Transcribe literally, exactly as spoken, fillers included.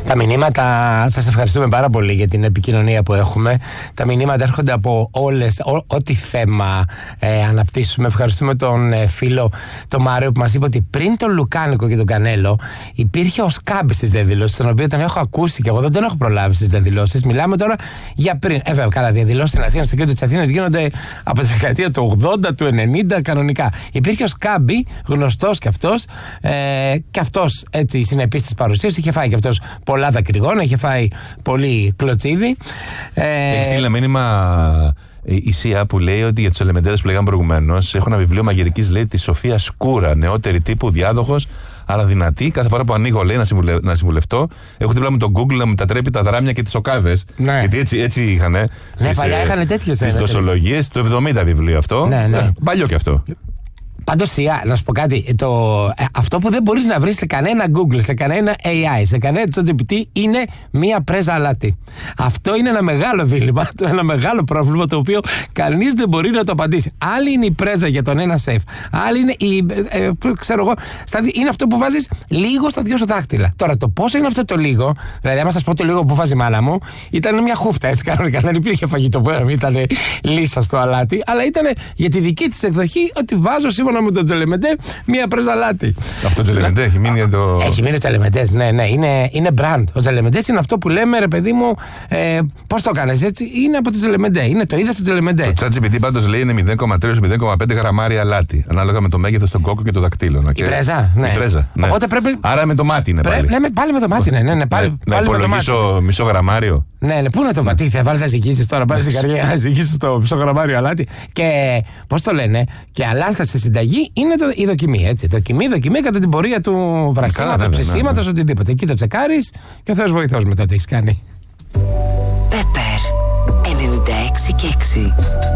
Τα μηνύματα, σας ευχαριστούμε πάρα πολύ για την επικοινωνία που έχουμε. Τα μηνύματα έρχονται από όλες, ό, ό,τι θέμα ε, αναπτύσσουμε. Ευχαριστούμε τον ε, φίλο, τον Μάριο, που μας είπε ότι πριν τον Λουκάνικο και τον Κανέλο υπήρχε ο Σκάμπη στις διαδηλώσεις, τον οποίο τον έχω ακούσει και εγώ δεν τον έχω προλάβει στις διαδηλώσεις. Μιλάμε τώρα για πριν. Ε, βέβαια, καλά, διαδηλώσεις στην Αθήνα, στο κέντρο της Αθήνας γίνονται από τη δεκαετία του ογδόντα, του ενενήντα κανονικά. Υπήρχε ο Σκάμπη, γνωστός κι αυτός, ε, κι αυτός έτσι συνεπής της παρουσίας, είχε φάει κι αυτός πολλά δακρυγόνα, είχε φάει πολύ κλωτσίδι. Ε... Έχει στείλει ένα μήνυμα η ΣΥΑ που λέει ότι για τους ελεμεντέδες που λέγαμε προηγουμένως, έχω ένα βιβλίο μαγειρικής, λέει, τη Σοφία Σκούρα, νεότερη τύπου, διάδοχος, αλλά δυνατή. Κάθε φορά που ανοίγω, λέει, να, συμβουλε... να συμβουλευτώ, έχω δίπλα μου τον Google να μετατρέπει τα δράμια και τις οκάδες. Ναι. Γιατί έτσι, έτσι είχαν. Ναι, τις, παλιά είχαν τέτοιες. Τις δοσολογίες του εβδομήντα βιβλίο αυτό. Ναι, ναι. Ε, παλιό κι αυτό. Πάντως, Σιά, να σου πω κάτι. Το, ε, αυτό που δεν μπορείς να βρεις σε κανένα Google, σε κανένα έι άι, σε κανένα ChatGPT είναι μία πρέζα αλάτι. Αυτό είναι ένα μεγάλο δίλημμα, ένα μεγάλο πρόβλημα το οποίο κανείς δεν μπορεί να το απαντήσει. Άλλη είναι η πρέζα για τον ένα σεφ, άλλη είναι η. Ε, ε, ξέρω εγώ, στα, είναι αυτό που βάζεις λίγο στα δυο σου δάχτυλα. Τώρα, το πόσο είναι αυτό το λίγο, δηλαδή, άμα σας πω το λίγο που βάζει η μάνα μου, ήταν μια χούφτα έτσι κανονικά. Δεν υπήρχε φαγητό που ήταν λύσα στο αλάτι, αλλά ήταν για τη δική της εκδοχή ότι βάζω σύμφωνα με τον Τζελεμεντέ μία πρέζα αλάτι. Από τον Τζελεμεντέ έχει μείνει το. Έχει μείνει ο Τζελεμεντές, ναι, ναι. Είναι, είναι brand. Ο Τζελεμεντές είναι αυτό που λέμε, ρε παιδί μου, ε, πώς το έκανες έτσι. Είναι από τον Τζελεμεντέ. Είναι το είδες του Τζελεμεντέ. Το ChatGPT πάντως λέει είναι μηδέν κόμμα τρία με μηδέν κόμμα πέντε γραμμάρια αλάτι. Ανάλογα με το μέγεθος των κόκκου και το δακτύλων. Η πρέζα, ναι. Η πρέζα, ναι. Οπότε πρέπει. Άρα με το μάτι είναι πάλι. Ναι, πάλι με το μάτι, ναι. ναι, ναι πάλι, ναι, πάλι να με το υπολογίσω μισό γραμμάριο. Ναι, ναι, πού να το πατήσει, θα βάλει να ζυγίσει τώρα, πάρει την καρδιά να ζυγίσει το μισό γραμμάριο αλάτι. Και πώς το λένε, και αλάνθα στη συνταγή είναι το, η δοκιμή. Έτσι. Δοκιμή, δοκιμή κατά την πορεία του βρασίματος, ψησίματος, ναι, ναι. οτιδήποτε. Εκεί το τσεκάρεις και ο Θεός βοηθός μετά το έχει κάνει. Πέπερ ενενήντα έξι και έξι.